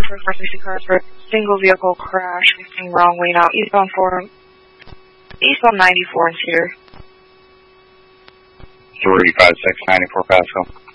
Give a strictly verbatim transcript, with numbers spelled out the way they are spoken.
for four sixty cars for a single vehicle crash. Facing wrong way now. Eastbound four, eastbound ninety-four in Cedar. three five six ninety-four Pasco.